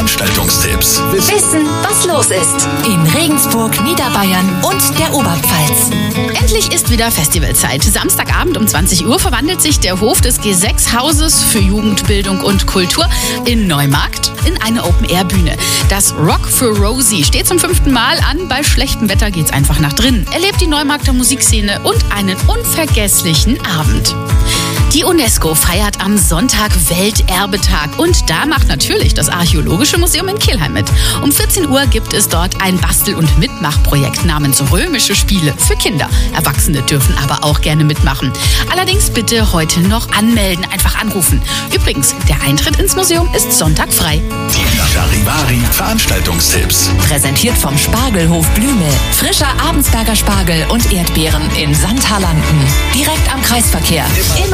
Veranstaltungstipps. Wissen, was los ist in Regensburg, Niederbayern und der Oberpfalz. Endlich ist wieder Festivalzeit. Samstagabend um 20 Uhr verwandelt sich der Hof des G6-Hauses für Jugend, Bildung und Kultur in Neumarkt in eine Open-Air-Bühne. Das Rock für Rosie steht zum 5. Mal an. Bei schlechtem Wetter geht's einfach nach drinnen. Erlebt die Neumarkter Musikszene und einen unvergesslichen Abend. Die UNESCO feiert am Sonntag Welterbetag und da macht natürlich das Archäologische Museum in Kelheim mit. Um 14 Uhr gibt es dort ein Bastel- und Mitmachprojekt namens Römische Spiele für Kinder. Erwachsene dürfen aber auch gerne mitmachen. Allerdings bitte heute noch anmelden, einfach anrufen. Übrigens, der Eintritt ins Museum ist Sonntag frei. Die Charivari Veranstaltungstipps. Präsentiert vom Spargelhof Blümel. Frischer Abensberger Spargel und Erdbeeren in Sandhalanden. Direkt am Kreisverkehr.